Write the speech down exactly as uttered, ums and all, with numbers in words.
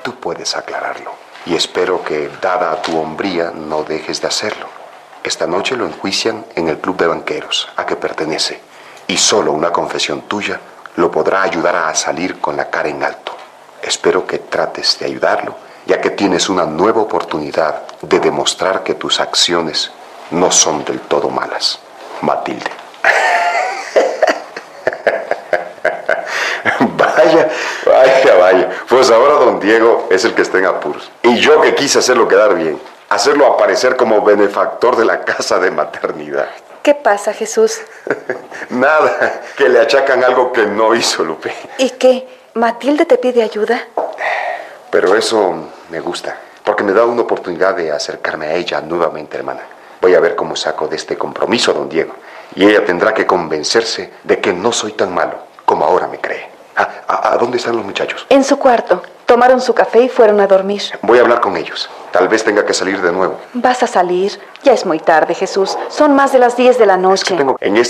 tú puedes aclararlo. Y espero que, dada tu hombría, no dejes de hacerlo. Esta noche lo enjuician en el club de banqueros a que pertenece, y solo una confesión tuya lo podrá ayudar a salir con la cara en alto. Espero que trates de ayudarlo, ya que tienes una nueva oportunidad de demostrar que tus acciones no son del todo malas. Matilde. Vaya, vaya, vaya. Pues ahora don Diego es el que está en apuros. Y yo que quise hacerlo quedar bien, hacerlo aparecer como benefactor de la casa de maternidad. ¿Qué pasa, Jesús? Nada, que le achacan algo que no hizo, Lupe. ¿Y qué? ¿Matilde te pide ayuda? Pero eso me gusta, porque me da una oportunidad de acercarme a ella nuevamente, hermana. Voy a ver cómo saco de este compromiso a don Diego. Y ella tendrá que convencerse de que no soy tan malo como ahora me cree. Ah, ¿a, a dónde están los muchachos? En su cuarto. Tomaron su café y fueron a dormir. Voy a hablar con ellos. Tal vez tenga que salir de nuevo. ¿Vas a salir? Ya es muy tarde, Jesús. Son más de las diez de la noche. Es que tengo en